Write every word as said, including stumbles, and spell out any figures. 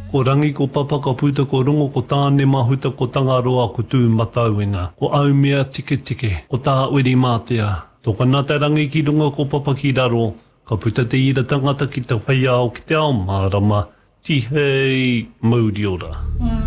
Ko rangi ko papa ka puta ko rongo ko tāne mahuta ko tangaroa ko tū matauenga. Ko au mea tike tike, ko tā uri mātea. Tō kanata rangi ki runga ko papa ki raro, ka puta te ira tangata ki te whaiao ki te ao mārama, ti hei mauri ora. Mm.